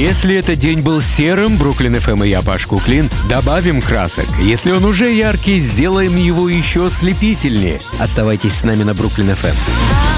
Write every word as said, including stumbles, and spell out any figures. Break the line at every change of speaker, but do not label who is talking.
Если этот день был серым, Бруклин эф эм и я, Паш Куклин, добавим красок. Если он уже яркий, сделаем его еще ослепительнее. Оставайтесь с нами на Бруклин эф эм.